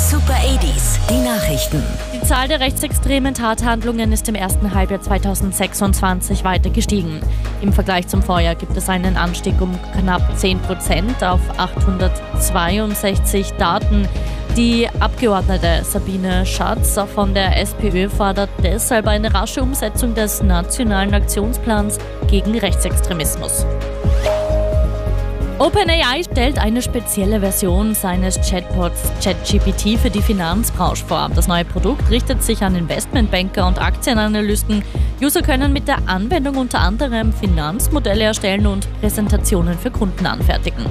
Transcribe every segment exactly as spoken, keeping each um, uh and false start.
Super achtziger, die Nachrichten. Die Zahl der rechtsextremen Tathandlungen ist im ersten Halbjahr zweitausendsechsundzwanzig weiter gestiegen. Im Vergleich zum Vorjahr gibt es einen Anstieg um knapp zehn Prozent auf achthundertzweiundsechzig Taten. Die Abgeordnete Sabine Schatz von der SPÖ fordert deshalb eine rasche Umsetzung des Nationalen Aktionsplans gegen Rechtsextremismus. OpenAI stellt eine spezielle Version seines Chatbots ChatGPT für die Finanzbranche vor. Das neue Produkt richtet sich an Investmentbanker und Aktienanalysten. User können mit der Anwendung unter anderem Finanzmodelle erstellen und Präsentationen für Kunden anfertigen.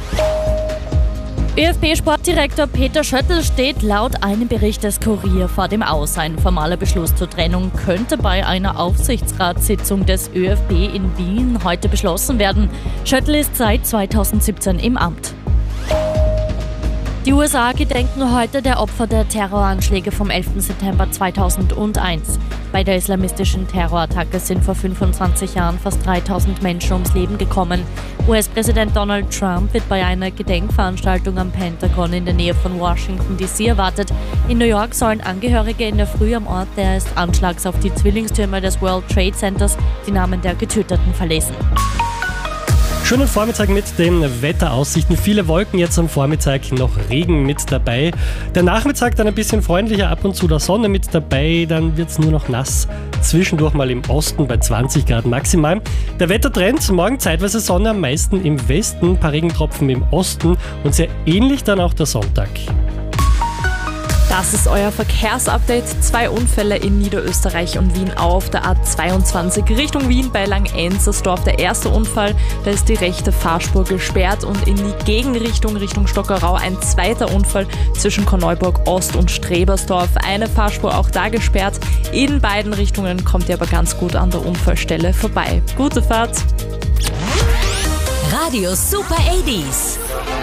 ÖFB-Sportdirektor Peter Schöttl steht laut einem Bericht des Kurier vor dem Aus. Ein formaler Beschluss zur Trennung könnte bei einer Aufsichtsratssitzung des ÖFB in Wien heute beschlossen werden. Schöttl ist seit zweitausendsiebzehn im Amt. Die U S A gedenken heute der Opfer der Terroranschläge vom elften September zweitausendeins. Bei der islamistischen Terrorattacke sind vor fünfundzwanzig Jahren fast dreitausend Menschen ums Leben gekommen. U S-Präsident Donald Trump wird bei einer Gedenkveranstaltung am Pentagon in der Nähe von Washington D C erwartet. In New York sollen Angehörige in der Früh am Ort des Anschlags auf die Zwillingstürme des World Trade Centers die Namen der Getöteten verlesen. Schönen Vormittag mit den Wetteraussichten. Viele Wolken, jetzt am Vormittag noch Regen mit dabei. Der Nachmittag dann ein bisschen freundlicher, ab und zu der Sonne mit dabei. Dann wird es nur noch nass. Zwischendurch mal im Osten bei zwanzig Grad maximal. Der Wettertrend, morgen zeitweise Sonne, am meisten im Westen, ein paar Regentropfen im Osten und sehr ähnlich dann auch der Sonntag. Das ist euer Verkehrsupdate. Zwei Unfälle in Niederösterreich und Wien auf der A zweiundzwanzig Richtung Wien bei Langenzersdorf. Der erste Unfall, da ist die rechte Fahrspur gesperrt und in die Gegenrichtung Richtung Stockerau ein zweiter Unfall zwischen Korneuburg Ost und Strebersdorf. Eine Fahrspur auch da gesperrt. In beiden Richtungen kommt ihr aber ganz gut an der Unfallstelle vorbei. Gute Fahrt! Radio Super achtziger.